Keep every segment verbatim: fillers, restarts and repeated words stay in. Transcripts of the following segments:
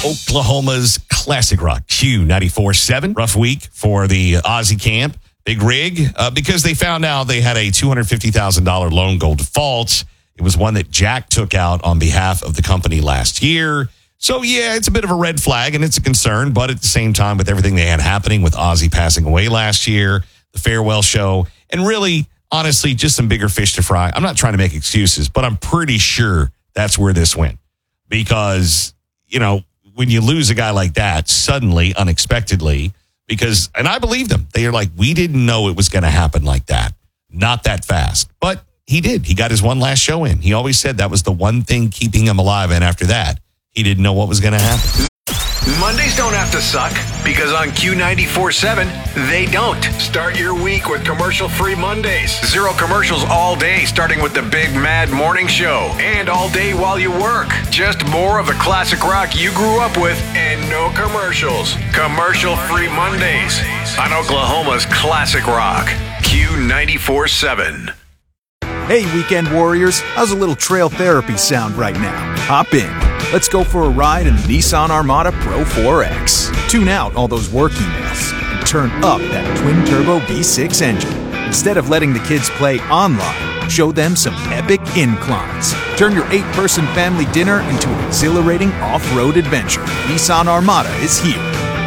Oklahoma's classic rock, Q ninety-four point seven. Rough week for the Ozzy camp. Big rig, uh, because they found out they had a two hundred fifty thousand dollars loan go default. It was one that Jack took out on behalf of the company last year. So, yeah, it's a bit of a red flag, and it's a concern. But at the same time, with everything they had happening with Ozzy passing away last year, the farewell show, and really, honestly, just some bigger fish to fry. I'm not trying to make excuses, but I'm pretty sure that's where this went. Because, you know, when you lose a guy like that, suddenly, unexpectedly, because, and I believe them, they are like, we didn't know it was going to happen like that. Not that fast. But he did. He got his one last show in. He always said that was the one thing keeping him alive. And after that, he didn't know what was going to happen. Mondays don't have to suck, because on Q ninety-four point seven, they don't. Start your week with commercial-free Mondays. Zero commercials all day, starting with the Big Mad Morning Show. And all day while you work. Just more of the classic rock you grew up with, and no commercials. Commercial-free Mondays on Oklahoma's classic rock. Q ninety-four point seven. Hey, weekend warriors, how's a little trail therapy sound right now? Hop in. Let's go for a ride in the Nissan Armada Pro four X. Tune out all those work emails and turn up that twin-turbo V six engine. Instead of letting the kids play online, show them some epic inclines. Turn your eight-person family dinner into an exhilarating off-road adventure. Nissan Armada is here.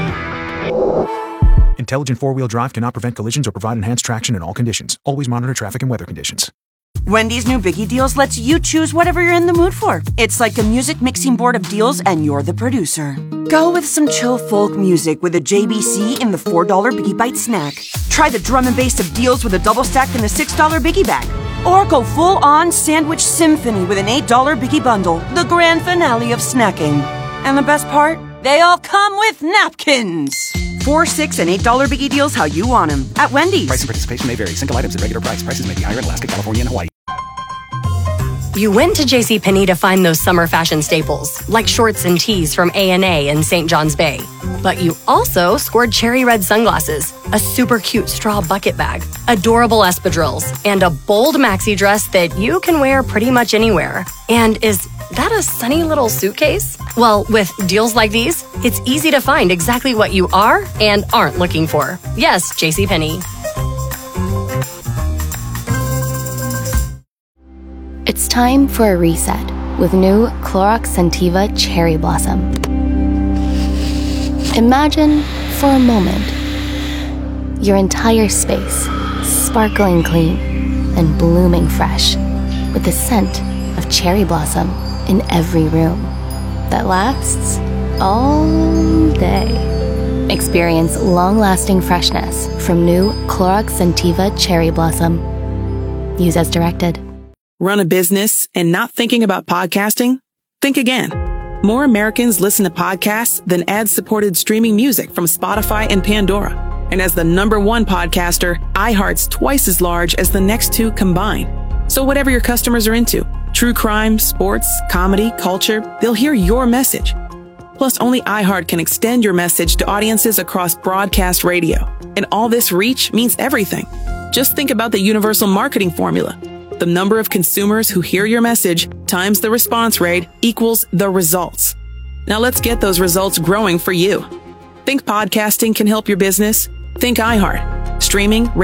Intelligent four-wheel drive cannot prevent collisions or provide enhanced traction in all conditions. Always monitor traffic and weather conditions. Wendy's new Biggie Deals lets you choose whatever you're in the mood for. It's like a music mixing board of deals, and you're the producer. Go with some chill folk music with a J B C in the four dollar Biggie Bite snack. Try the drum and bass of deals with a double stack in the six dollar Biggie Bag. Or go full-on sandwich symphony with an eight dollar Biggie Bundle, the grand finale of snacking. And the best part? They all come with napkins. Four, six, and eight dollar Biggie Deals how you want them at Wendy's. Price and participation may vary. Single items at regular price. Prices may be higher in Alaska, California, and Hawaii. You went to JCPenney to find those summer fashion staples, like shorts and tees from A and A in Saint John's Bay. But you also scored cherry red sunglasses, a super cute straw bucket bag, adorable espadrilles, and a bold maxi dress that you can wear pretty much anywhere. And is that a sunny little suitcase? Well, with deals like these, it's easy to find exactly what you are and aren't looking for. Yes, JCPenney. It's time for a reset with new Clorox Scentiva Cherry Blossom. Imagine, for a moment, your entire space sparkling clean and blooming fresh with the scent of cherry blossom in every room that lasts all day. Experience long-lasting freshness from new Clorox Scentiva Cherry Blossom. Use as directed. Run a business and not thinking about podcasting? Think again. More Americans listen to podcasts than ad-supported streaming music from Spotify and Pandora. And as the number one podcaster, iHeart's twice as large as the next two combined. So whatever your customers are into, true crime, sports, comedy, culture, they'll hear your message. Plus, only iHeart can extend your message to audiences across broadcast radio. And all this reach means everything. Just think about the universal marketing formula. The number of consumers who hear your message times the response rate equals the results. Now let's get those results growing for you. Think podcasting can help your business? Think iHeart. Streaming,